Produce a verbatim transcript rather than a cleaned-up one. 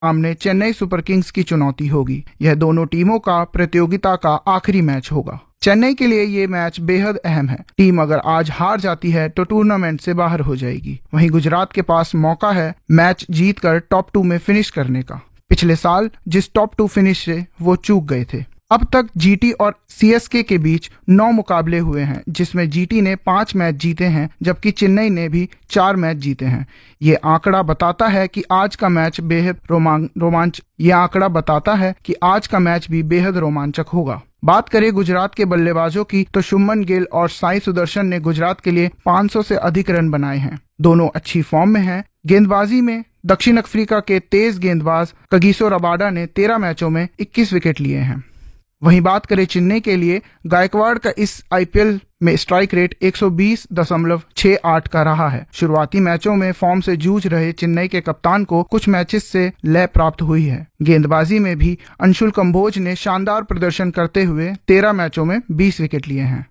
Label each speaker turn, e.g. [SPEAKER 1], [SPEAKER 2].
[SPEAKER 1] सामने Chennai super Kings की चुनौती होगी। यह दोनों टीमों का प्रतियोगिता का आखिरी मैच होगा। चेन्नई के लिए ये मैच बेहद अहम है। टीम अगर आज हार जाती है तो टूर्नामेंट से बाहर हो जाएगी। वहीं गुजरात के पास मौका है मैच जीतकर टॉप टू में फिनिश करने का। पिछले साल जिस टॉप टू फिनिश से वो चूक गए थे। अब तक जीटी और सीएसके के बीच नौ मुकाबले हुए हैं, जिसमें जीटी ने पांच मैच जीते हैं जबकि चेन्नई ने भी चार मैच जीते हैं। ये आंकड़ा बताता है कि आज का मैच बेहद रोमां, रोमांच ये आंकड़ा बताता है कि आज का मैच भी बेहद रोमांचक होगा। बात करें गुजरात के बल्लेबाजों की तो शुभमन गिल और साई सुदर्शन ने गुजरात के लिए पाँच सौ से अधिक रन बनाए हैं। दोनों अच्छी फॉर्म में हैं। गेंदबाजी में दक्षिण अफ्रीका के तेज गेंदबाज कगिसो रबाडा ने तेरह मैचों में इक्कीस विकेट लिए हैं। वहीं बात करें चेन्नई के लिए, गायकवाड़ का इस आईपीएल में स्ट्राइक रेट एक सौ बीस दशमलव छह आठ का रहा है। शुरुआती मैचों में फॉर्म से जूझ रहे चेन्नई के कप्तान को कुछ मैचेस से लय प्राप्त हुई है। गेंदबाजी में भी अंशुल कंबोज ने शानदार प्रदर्शन करते हुए तेरह मैचों में बीस विकेट लिए हैं।